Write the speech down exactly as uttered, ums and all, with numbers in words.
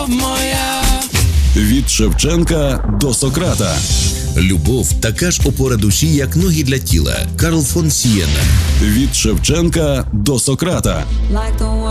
любов моя. Від Шевченка до Сократа. Любов така ж опора душі, як ноги для тіла. Карл фон Сієна. Від Шевченка до Сократа.